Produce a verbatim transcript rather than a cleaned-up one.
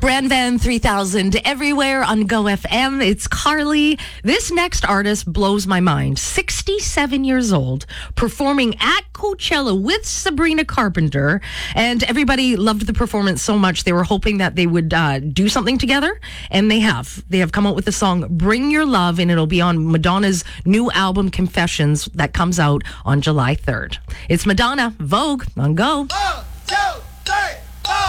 Brand Van three thousand everywhere on Go F M. It's Carly. This next artist blows my mind. sixty-seven years old, performing at Coachella with Sabrina Carpenter. And everybody loved the performance so much, they were hoping that they would uh, do something together. And they have. They have come out with the song Bring Your Love, and it'll be on Madonna's new album Confessions that comes out on July third. It's Madonna, Vogue, on Go. Oh!